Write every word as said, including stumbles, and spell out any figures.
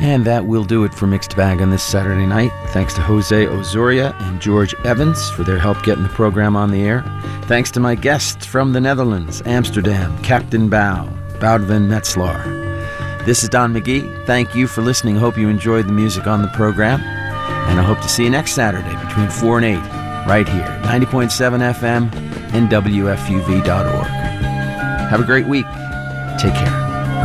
And that will do it for Mixed Bag on this Saturday night. Thanks to Jose Ozoria and George Evans for their help getting the program on the air. Thanks to my guests from the Netherlands, Amsterdam, Captain Bao, Boudewijn Metzelaar. This is Don McGee. Thank you for listening. Hope you enjoyed the music on the program. And I hope to see you next Saturday between four and eight, right here, ninety point seven F M and W F U V dot org. Have a great week. Take care.